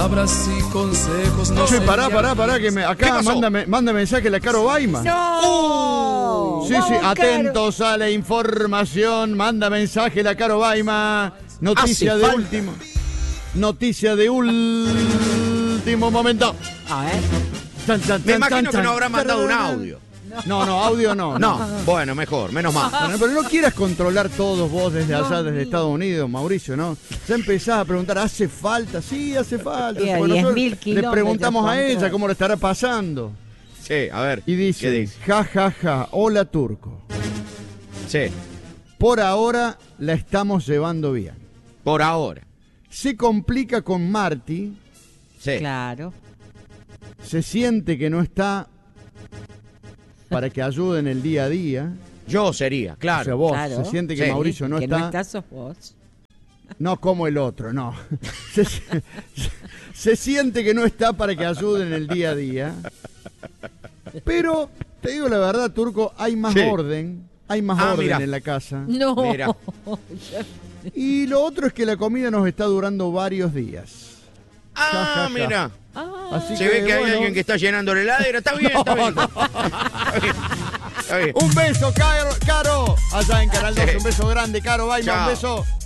Palabras y consejos no Che, se pará, que ¿Qué acá pasó? manda mensaje la Caro Baima. ¡No! Sí, Vamos, atentos a la información. Manda mensaje la Caro Baima. Noticia de último. Noticia de último momento. A ver. Me imagino que no habrá mandado un audio. No, audio no. No, bueno, mejor, menos mal. Bueno, pero no quieras controlar todos vos desde allá, desde Estados Unidos, Mauricio, ¿no? Ya empezás a preguntar, ¿hace falta? Sí, hace falta. Y a Bueno, 10.000 le kilómetros preguntamos a ella contra. cómo le estará pasando. Sí, a ver. Y dice, ¿qué dice? ja, ja, ja, hola Turco. Sí, Por ahora la estamos llevando bien. por ahora. Se complica con Marty, Sí. Claro. se siente que no está para que ayude en el día a día. Yo sería, O sea, claro. vos, Claro. se siente que Sí. Mauricio no que está. no estás sos vos. No como el otro, no. Se siente que no está para que ayude en el día a día. Pero, te digo la verdad, Turco, hay más Sí. orden. Hay más orden mira. en la casa. No. Mira. Y lo otro es que la comida nos está durando varios días. Ja, ja, Ah, ja. mira. Así Se ve que hay bueno, alguien que está llenando la heladera. Está bien, está bien. Está bien. Un beso, Caro, allá en Canal 2. Sí. Un beso grande, Caro, Baima, un Chao. beso.